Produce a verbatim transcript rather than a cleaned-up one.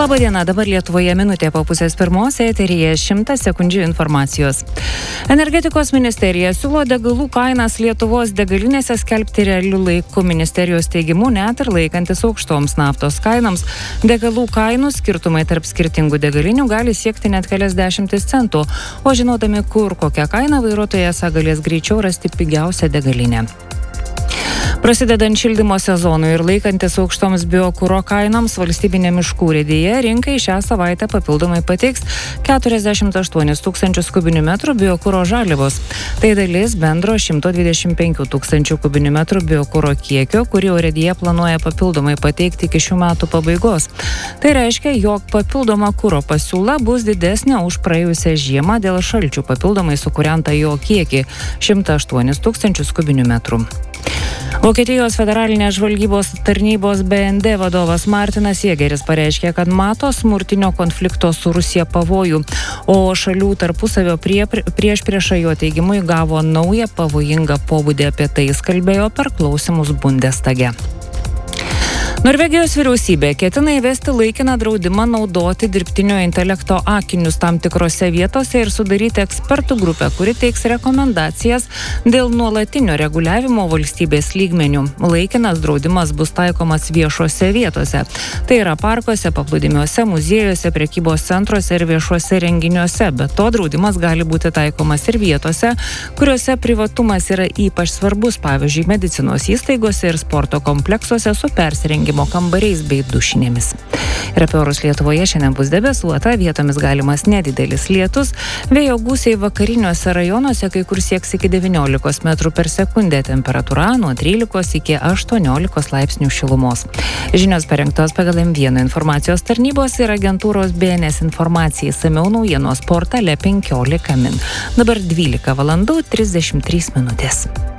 Labadiena, dabar Lietuvoje minutė po pusės pirmos, eteryje šimtas sekundžių informacijos. Energetikos ministerija siūlo degalų kainas Lietuvos degalinėse skelbti realiu laiku. Ministerijos teigimu, net ir laikantis aukštoms naftos kainoms, degalų kainų skirtumai tarp skirtingų degalinių gali siekti net kelias dešimtis centų, o žinodami, kur kokią kainą vairuotojas galės greičiau rasti pigiausią degalinę. Prasidedant šildymo sezonui ir laikantis aukštoms biokuro kainoms, valstybinė miškų urėdija rinkai šią savaitę papildomai pateiks keturiasdešimt aštuonis tūkstančius kubinių metrų biokuro žaliavos. Tai dalis bendro šimto dvidešimt penkių tūkstančių kubinių metrų biokuro kiekio, kurį urėdija planuoja papildomai pateikti iki šių metų pabaigos. Tai reiškia, jog papildoma kuro pasiūla bus didesnė už praėjusią žiemą dėl šalčių papildomai sukūrentą jo kiekį – šimtą aštuonis tūkstančius kubinių metrų. Vokietijos federalinės žvalgybos tarnybos B N D vadovas Martinas Jėgeris pareiškė, kad mato smurtinio konflikto su Rusija pavojų, o šalių tarpusavio prie, prieš priešą jo teigimu įgavo naują pavojingą pobūdį. Apie tai jis kalbėjo per klausimus Bundestage. Norvegijos vyriausybė ketina įvesti laikiną draudimą naudoti dirbtinio intelekto akinius tam tikrose vietose ir sudaryti ekspertų grupę, kuri teiks rekomendacijas dėl nuolatinio reguliavimo valstybės lygmenių. Laikinas draudimas bus taikomas viešose vietose. Tai yra parkuose, paplūdimiuose, muziejuose, prekybos centruose ir viešuose renginiuose. Be to, draudimas gali būti taikomas ir vietose, kuriuose privatumas yra ypač svarbus, pavyzdžiui, medicinos įstaigose ir sporto kompleksuose su persirengimo kambariais bei dušinėmis. Ir apie orus Lietuvoje šiandien bus debesuota, vietomis galimas nedidelis lietus, vėjo gūsiai vakariniuose rajonuose kai kur sieks iki devyniolikos metrų per sekundę, temperatūra nuo trylikos iki aštuoniolikos laipsnių šilumos. Žinios parengtos pagal M vienas informacijos tarnybos ir agentūros B N S informacijai, išsamiau naujienos portale penkiolika min. Dabar dvylika valandų trisdešimt trys minutės.